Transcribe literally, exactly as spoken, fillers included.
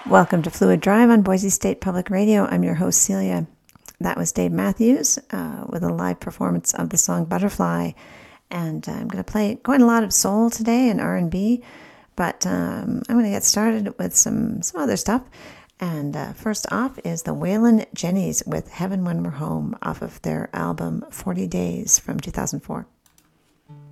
Welcome to Fluid Drive on Boise State Public Radio. I'm your host, Celia. That was Dave Matthews uh, with a live performance of the song Butterfly. And uh, I'm going to play quite a lot of soul today and R and B, but um, I'm going to get started with some, some other stuff. And uh, first off is the Waylon Jennings with Heaven When We're Home off of their album forty days from two thousand four.